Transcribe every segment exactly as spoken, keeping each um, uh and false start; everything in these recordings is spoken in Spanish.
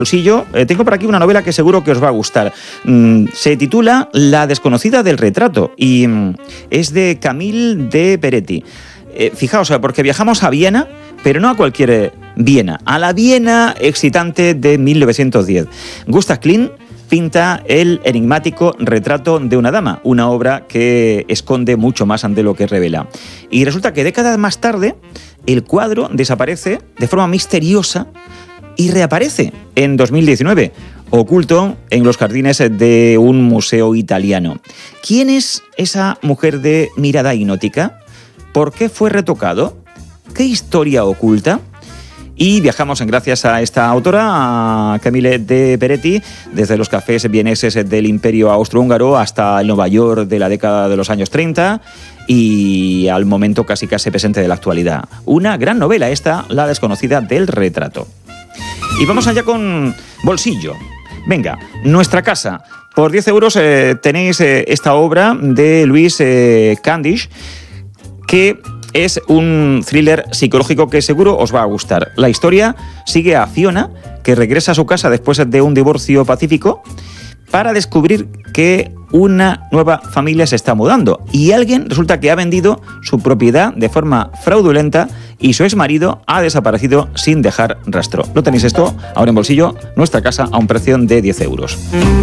Bolsillo, eh, tengo por aquí una novela que seguro que os va a gustar. Mm, se titula La desconocida del retrato y mm, es de Camille de Peretti. Eh, fijaos, porque viajamos a Viena, pero no a cualquier Viena, a la Viena excitante de mil novecientos diez. Gustav Klimt pinta el enigmático retrato de una dama, una obra que esconde mucho más de lo que revela. Y resulta que décadas más tarde, el cuadro desaparece de forma misteriosa y reaparece en dos mil diecinueve, oculto en los jardines de un museo italiano. ¿Quién es esa mujer de mirada hipnótica? ¿Por qué fue retocado? ¿Qué historia oculta? Y viajamos gracias a esta autora, a Camille de Peretti, desde los cafés vieneses del Imperio Austrohúngaro hasta el Nueva York de la década de los años treinta y al momento casi casi presente de la actualidad. Una gran novela esta, La desconocida del retrato. Y vamos allá con Bolsillo. Venga, Nuestra casa. Por diez euros eh, tenéis eh, esta obra de Louis eh, Candish, que es un thriller psicológico que seguro os va a gustar. La historia sigue a Fiona, que regresa a su casa después de un divorcio pacífico, para descubrir que una nueva familia se está mudando y alguien resulta que ha vendido su propiedad de forma fraudulenta y su exmarido ha desaparecido sin dejar rastro. Lo tenéis esto ahora en Bolsillo, Nuestra casa, a un precio de diez euros.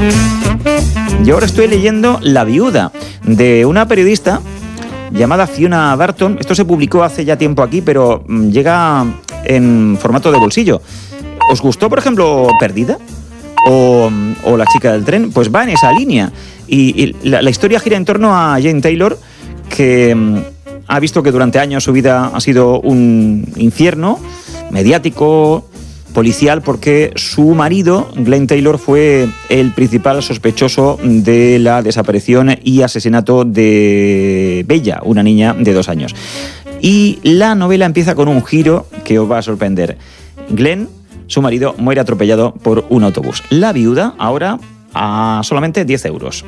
Yo ahora estoy leyendo La viuda, de una periodista llamada Fiona Barton. Esto se publicó hace ya tiempo aquí, pero llega en formato de Bolsillo. ¿Os gustó, por ejemplo, Perdida? O, o La chica del tren, pues va en esa línea. Y, y la, la historia gira en torno a Jane Taylor, que um, ha visto que durante años su vida ha sido un infierno mediático, policial, porque su marido, Glenn Taylor, fue el principal sospechoso de la desaparición y asesinato de Bella, una niña de dos años. Y la novela empieza con un giro que os va a sorprender. Glenn, su marido, muere atropellado por un autobús. La viuda, ahora a solamente diez euros.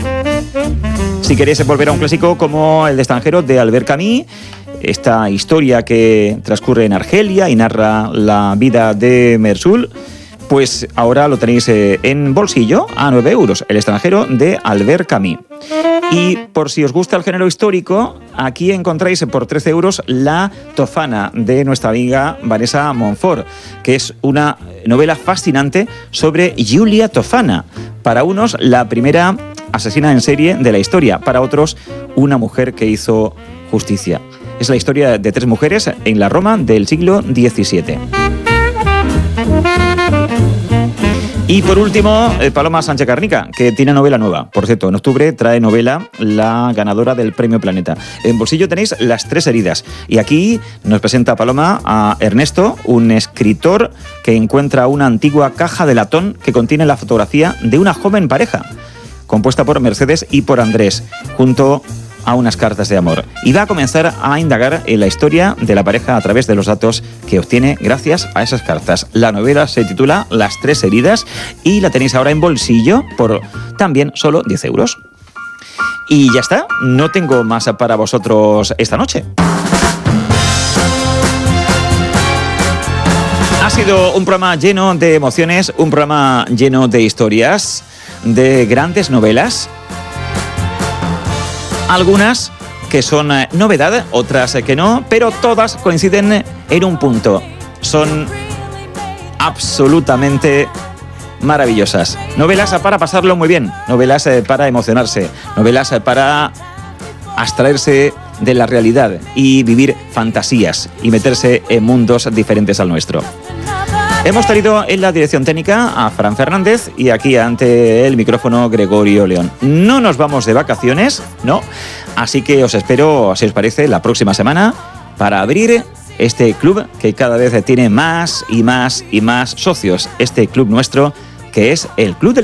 Si queréis volver a un clásico como El extranjero, de Albert Camus, esta historia que transcurre en Argelia y narra la vida de Mersul, pues ahora lo tenéis en Bolsillo a nueve euros. El extranjero, de Albert Camus. Y por si os gusta el género histórico, aquí encontráis por trece euros La Tofana, de nuestra amiga Vanessa Monfort, que es una novela fascinante sobre Giulia Tofana. Para unos, la primera asesina en serie de la historia, para otros, una mujer que hizo justicia. Es la historia de tres mujeres en la Roma del siglo diecisiete. Y por último, Paloma Sánchez Carnica, que tiene novela nueva. Por cierto, en octubre trae novela la ganadora del Premio Planeta. En Bolsillo tenéis Las tres heridas. Y aquí nos presenta Paloma a Ernesto, un escritor que encuentra una antigua caja de latón que contiene la fotografía de una joven pareja, compuesta por Mercedes y por Andrés, junto a unas cartas de amor. Y va a comenzar a indagar en la historia de la pareja a través de los datos que obtiene gracias a esas cartas. La novela se titula Las tres heridas y la tenéis ahora en Bolsillo por también solo diez euros. Y ya está, no tengo más para vosotros esta noche. Ha sido un programa lleno de emociones, un programa lleno de historias, de grandes novelas. Algunas que son novedad, otras que no, pero todas coinciden en un punto. Son absolutamente maravillosas. Novelas para pasarlo muy bien, novelas para emocionarse, novelas para abstraerse de la realidad y vivir fantasías y meterse en mundos diferentes al nuestro. Hemos tenido en la dirección técnica a Fran Fernández y aquí ante el micrófono Gregorio León. No nos vamos de vacaciones, no, así que os espero, si os parece, la próxima semana para abrir este club que cada vez tiene más y más y más socios. Este club nuestro, que es el Club de